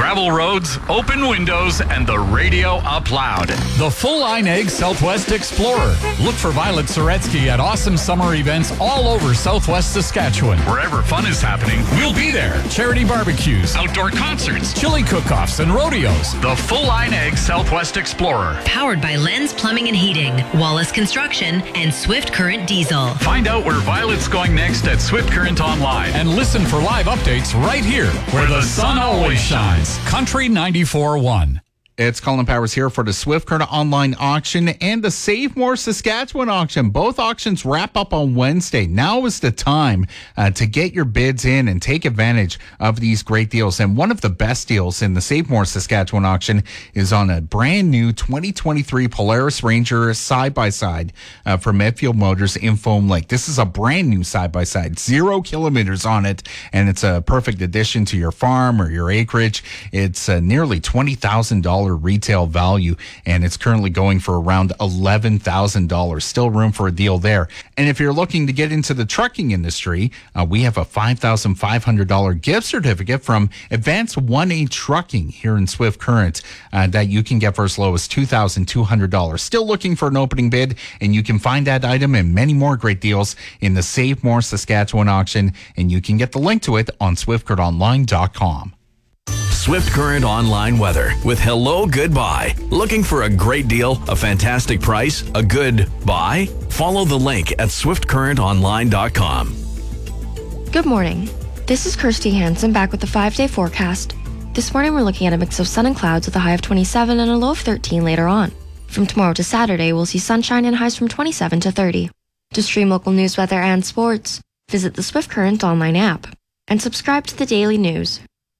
Gravel roads, open windows, and the radio up loud. The full-line egg Southwest Explorer. Look for Violet Soretsky at awesome summer events all over Southwest Saskatchewan. Wherever fun is happening, We'll be there. Charity barbecues, outdoor concerts, chili cook-offs, and rodeos. the full-line egg Southwest Explorer. Powered by Lens Plumbing and Heating, Wallace Construction, and Swift Current Diesel. Find out where Violet's going next at Swift Current Online. And listen for live updates right here, where the sun always shines. Country 94.1. It's Colin Powers here for the Swift Current Online auction and the Save More Saskatchewan auction. Both auctions wrap up on Wednesday. Now is the time to get your bids in and take advantage of these great deals. And one of the best deals in the Save More Saskatchewan auction is on a brand new 2023 Polaris Ranger side-by-side from Medfield Motors in Foam Lake. This is a brand new side-by-side, 0 kilometers on it, and it's a perfect addition to your farm or your acreage. It's nearly $20,000 retail value, and it's currently going for around $11,000. Still room for a deal there. And if you're looking to get into the trucking industry, we have a $5,500 gift certificate from Advanced 1A Trucking here in Swift Current that you can get for as low as $2,200. Still looking for an opening bid, and you can find that item and many more great deals in the Save More Saskatchewan auction, and you can get the link to it on swiftcurrentonline.com. Swift Current Online weather with Hello Goodbye. Looking for a great deal, a fantastic price, a good buy? Follow the link at swiftcurrentonline.com. Good morning. This is Kirsty Hansen back with the 5-day forecast. This morning we're looking at a mix of sun and clouds with a high of 27 and a low of 13 later on. From tomorrow to Saturday, we'll see sunshine and highs from 27 to 30. To stream local news, weather, and sports, visit the Swift Current Online app and subscribe to the daily news.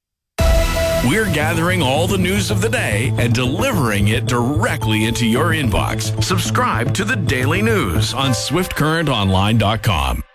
We're gathering all the news of the day and delivering it directly into your inbox. Subscribe to the Daily News on swiftcurrentonline.com.